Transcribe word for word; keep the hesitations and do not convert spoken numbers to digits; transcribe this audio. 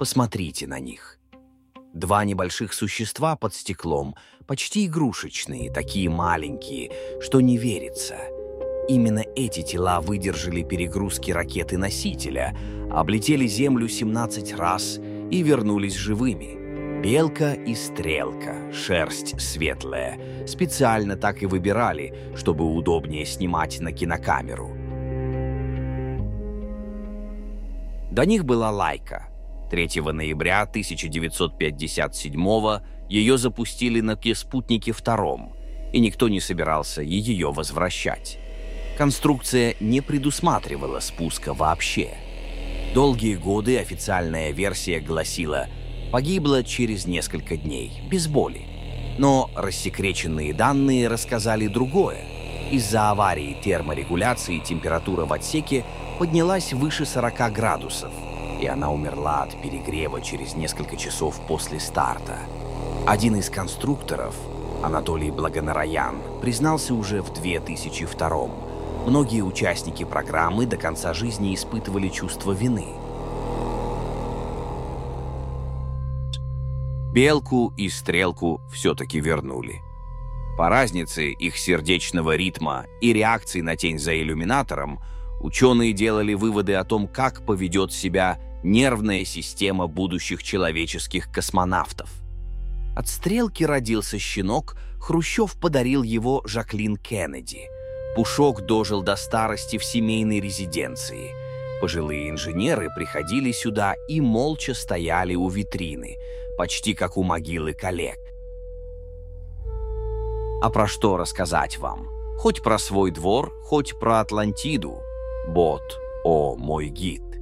Посмотрите на них. Два небольших существа под стеклом, почти игрушечные, такие маленькие, что не верится. Именно эти тела выдержали перегрузки ракеты-носителя, облетели Землю семнадцать раз и вернулись живыми. Белка и стрелка, шерсть светлая, специально так и выбирали, чтобы удобнее снимать на кинокамеру. До них была Лайка. третьего ноября тысяча девятьсот пятьдесят седьмого ее запустили на спутнике втором, и никто не собирался ее возвращать. Конструкция не предусматривала спуска вообще. Долгие годы официальная версия гласила «погибла через несколько дней, без боли». Но рассекреченные данные рассказали другое. Из-за аварии терморегуляции температура в отсеке поднялась выше сорока градусов, и она умерла от перегрева через несколько часов после старта. Один из конструкторов, Анатолий Благонараян, признался уже в две тысячи втором. Многие участники программы до конца жизни испытывали чувство вины. Белку и стрелку все-таки вернули. По разнице их сердечного ритма и реакции на тень за иллюминатором, ученые делали выводы о том, как поведет себя нервная система будущих человеческих космонавтов. От стрелки родился щенок, Хрущев подарил его Жаклин Кеннеди. Пушок дожил до старости в семейной резиденции. Пожилые инженеры приходили сюда и молча стояли у витрины, почти как у могилы коллег. А про что рассказать вам? Хоть про свой двор, хоть про Атлантиду. Бот, о мой гид.